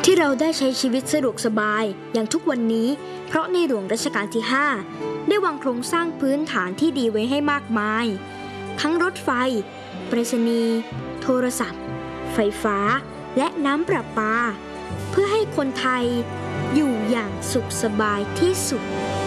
ที่เราได้ใช้ชีวิตสะดวกสบายอย่างทุกวันนี้เพราะในหลวงรัชกาลที่ 5ได้วางโครงสร้างพื้นฐานที่ดีไว้ให้มากมายทั้งรถไฟไปรษณีย์โทรศัพท์ไฟฟ้าและน้ำประปาเพื่อให้คนไทยอยู่อย่างสุขสบายที่สุด